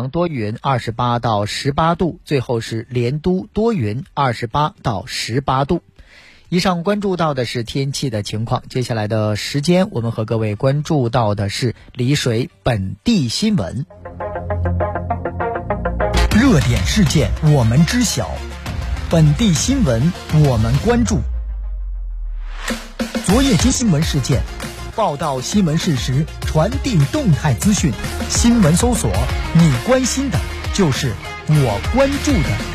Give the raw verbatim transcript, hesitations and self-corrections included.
阳多云，二十八到十八度，最后是莲都多云，二十八到十八度。以上关注到的是天气的情况，接下来的时间我们和各位关注到的是丽水本地新闻。 热点事件我们知晓，本地新闻我们关注。昨夜间新闻事件，报道新闻事实，传递动态资讯。新闻搜索，你关心的就是我关注的。